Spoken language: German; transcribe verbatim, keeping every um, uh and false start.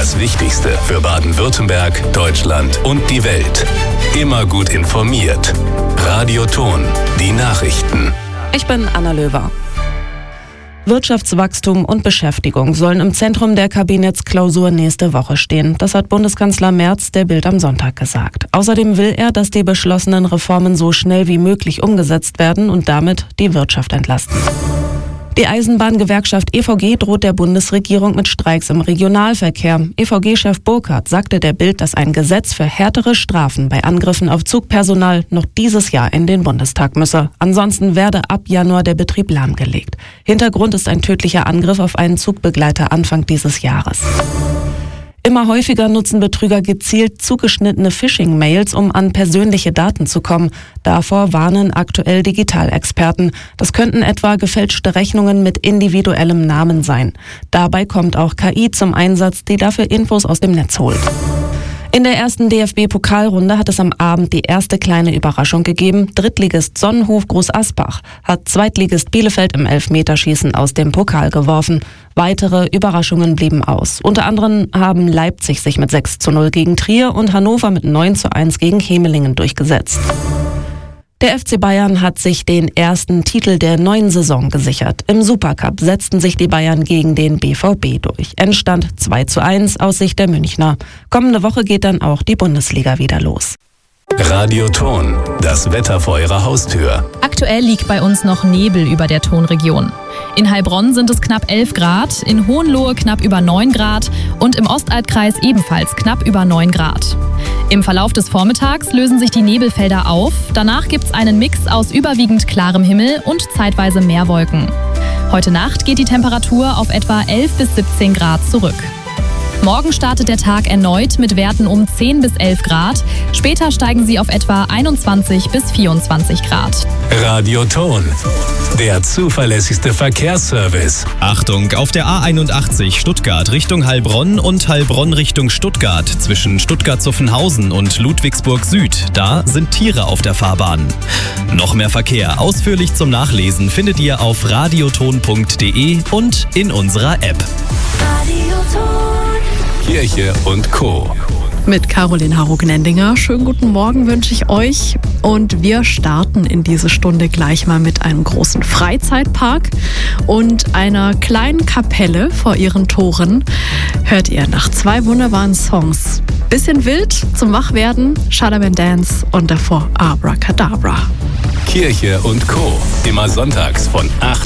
Das Wichtigste für Baden-Württemberg, Deutschland und die Welt. Immer gut informiert. Radio Thon, die Nachrichten. Ich bin Anna Löwer. Wirtschaftswachstum und Beschäftigung sollen im Zentrum der Kabinettsklausur nächste Woche stehen. Das hat Bundeskanzler Merz der Bild am Sonntag gesagt. Außerdem will er, dass die beschlossenen Reformen so schnell wie möglich umgesetzt werden und damit die Wirtschaft entlasten. Die Eisenbahngewerkschaft E V G droht der Bundesregierung mit Streiks im Regionalverkehr. E V G-Chef Burkhardt sagte der Bild, dass ein Gesetz für härtere Strafen bei Angriffen auf Zugpersonal noch dieses Jahr in den Bundestag müsse. Ansonsten werde ab Januar der Betrieb lahmgelegt. Hintergrund ist ein tödlicher Angriff auf einen Zugbegleiter Anfang dieses Jahres. Immer häufiger nutzen Betrüger gezielt zugeschnittene Phishing-Mails, um an persönliche Daten zu kommen. Davor warnen aktuell Digitalexperten. Das könnten etwa gefälschte Rechnungen mit individuellem Namen sein. Dabei kommt auch K I zum Einsatz, die dafür Infos aus dem Netz holt. In der ersten D F B-Pokalrunde hat es am Abend die erste kleine Überraschung gegeben. Drittligist Sonnenhof Groß Asbach hat Zweitligist Bielefeld im Elfmeterschießen aus dem Pokal geworfen. Weitere Überraschungen blieben aus. Unter anderem haben Leipzig sich mit sechs zu null gegen Trier und Hannover mit neun zu eins gegen Hemelingen durchgesetzt. Der F C Bayern hat sich den ersten Titel der neuen Saison gesichert. Im Supercup setzten sich die Bayern gegen den B V B durch. Endstand zwei zu eins aus Sicht der Münchner. Kommende Woche geht dann auch die Bundesliga wieder los. Radio Thon, das Wetter vor Ihrer Haustür. Aktuell liegt bei uns noch Nebel über der Thonregion. In Heilbronn sind es knapp elf Grad, in Hohenlohe knapp über neun Grad und im Ostalbkreis ebenfalls knapp über neun Grad. Im Verlauf des Vormittags lösen sich die Nebelfelder auf. Danach gibt es einen Mix aus überwiegend klarem Himmel und zeitweise Meerwolken. Heute Nacht geht die Temperatur auf etwa elf bis siebzehn Grad zurück. Morgen startet der Tag erneut mit Werten um zehn bis elf Grad. Später steigen sie auf etwa einundzwanzig bis vierundzwanzig Grad. Radio Thon, der zuverlässigste Verkehrsservice. Achtung, auf der A einundachtzig Stuttgart Richtung Heilbronn und Heilbronn Richtung Stuttgart zwischen Stuttgart-Zuffenhausen und Ludwigsburg Süd. Da sind Tiere auf der Fahrbahn. Noch mehr Verkehr ausführlich zum Nachlesen findet ihr auf radioton punkt de und in unserer App. Kirche und Co. Mit Caroline Harro-Gnendinger. Schönen guten Morgen wünsche ich euch. Und wir starten in diese Stunde gleich mal mit einem großen Freizeitpark und einer kleinen Kapelle vor ihren Toren. Hört ihr nach zwei wunderbaren Songs. Bisschen wild zum Wachwerden, Shadaman Dance und davor Abracadabra. Kirche und Co. Immer sonntags von acht